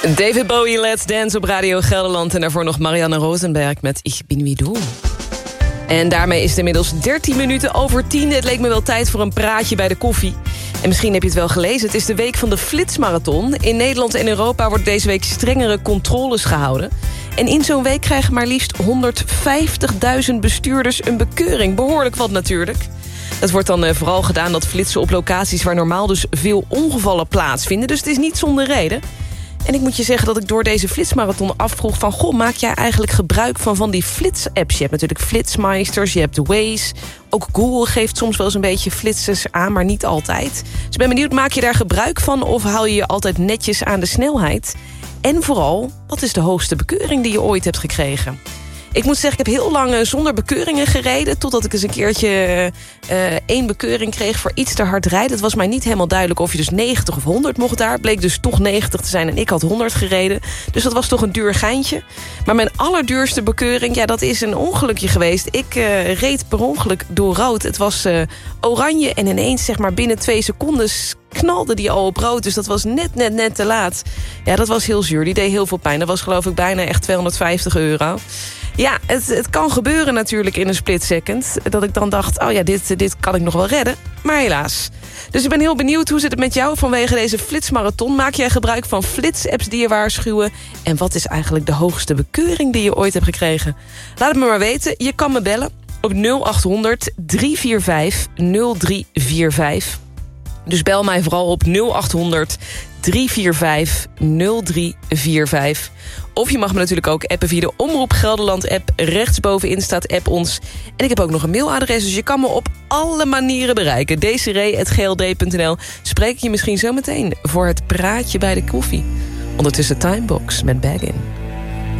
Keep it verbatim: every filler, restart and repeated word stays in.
David Bowie, Let's Dance op Radio Gelderland. En daarvoor nog Marianne Rosenberg met Ich bin wie du. En daarmee is het inmiddels dertien minuten over tien. Het leek me wel tijd voor een praatje bij de koffie. En misschien heb je het wel gelezen. Het is de week van de Flitsmarathon. In Nederland en Europa wordt deze week strengere controles gehouden. En in zo'n week krijgen maar liefst honderdvijftigduizend bestuurders een bekeuring. Behoorlijk wat natuurlijk. Dat wordt dan uh, vooral gedaan dat flitsen op locaties waar normaal dus veel ongevallen plaatsvinden. Dus het is niet zonder reden. En ik moet je zeggen dat ik door deze flitsmarathon afvroeg van... goh, maak jij eigenlijk gebruik van van die flits-apps? Je hebt natuurlijk Flitsmeisters, je hebt Waze. Ook Google geeft soms wel eens een beetje flitsers aan, maar niet altijd. Dus ik ben benieuwd, maak je daar gebruik van... of hou je je altijd netjes aan de snelheid? En vooral, wat is de hoogste bekeuring die je ooit hebt gekregen? Ik moet zeggen, ik heb heel lang zonder bekeuringen gereden... totdat ik eens een keertje uh, één bekeuring kreeg voor iets te hard rijden. Het was mij niet helemaal duidelijk of je dus negentig of honderd mocht daar. Het bleek dus toch negentig te zijn en ik had honderd gereden. Dus dat was toch een duur geintje. Maar mijn allerduurste bekeuring, ja, dat is een ongelukje geweest. Ik uh, reed per ongeluk door rood. Het was uh, oranje en ineens, zeg maar, binnen twee seconden... knalde die al op rood, dus dat was net, net, net te laat. Ja, dat was heel zuur, die deed heel veel pijn. Dat was geloof ik bijna echt tweehonderdvijftig euro. Ja, het, het kan gebeuren natuurlijk in een split second. Dat ik dan dacht, oh ja, dit, dit kan ik nog wel redden. Maar helaas. Dus ik ben heel benieuwd, hoe zit het met jou vanwege deze flitsmarathon? Maak jij gebruik van flitsapps die je waarschuwen? En wat is eigenlijk de hoogste bekeuring die je ooit hebt gekregen? Laat het me maar weten. Je kan me bellen op nul acht honderd, drie vier vijf, nul drie vier vijf. Dus bel mij vooral op nul acht honderd, drie vier vijf, nul drie vier vijf. Of je mag me natuurlijk ook appen via de Omroep Gelderland app. Rechtsbovenin staat app ons. En ik heb ook nog een mailadres, dus je kan me op alle manieren bereiken. desiree at g l d punt n l. Spreek ik je misschien zo meteen voor het praatje bij de koffie. Ondertussen Timebox met Baggin.